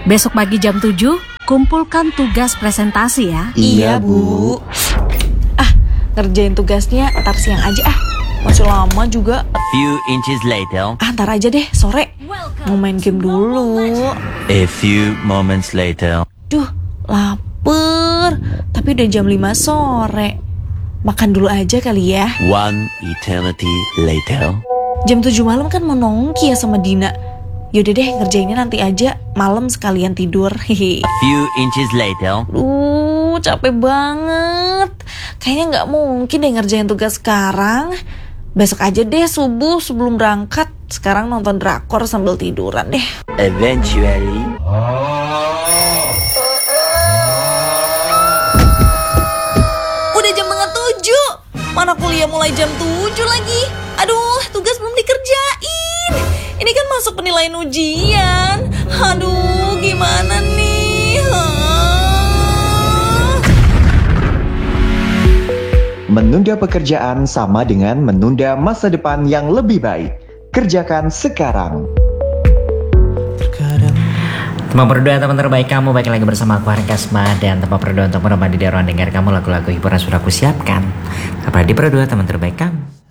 Besok pagi jam 7, kumpulkan tugas presentasi ya. Iya, Bu. Ngerjain tugasnya ntar siang aja Masih lama juga. A few inches later. Ntar aja deh, sore. Mau main game dulu. A few moments later. Duh, lapar. Tapi udah jam 5 sore. Makan dulu aja kali ya. One eternity later. Jam 7 malam kan mau nongki ya sama Dina. Yaudah deh, ngerjainnya nanti aja. Malam sekalian tidur. Hehe. Few inches later. Capek banget. Kayaknya nggak mungkin deh ngerjain tugas sekarang. Besok aja deh subuh sebelum berangkat. Sekarang nonton drakor sambil tiduran deh. Eventually. Udah jam 6:30. Mana kuliah mulai jam 7 lagi. Aduh, tugas belum dikerjain. Ini kan masuk penilaian ujian. Aduh, gimana nih? Menunda pekerjaan sama dengan menunda masa depan yang lebih baik. Kerjakan sekarang. Tempat berdoa teman terbaik kamu, balik lagi bersama aku Haring Kasma. Dan tempat berdoa untuk menemani di ruang dengar kamu lagu-lagu hiburan sudah aku siapkan. Tempat di berdoa teman terbaik kamu.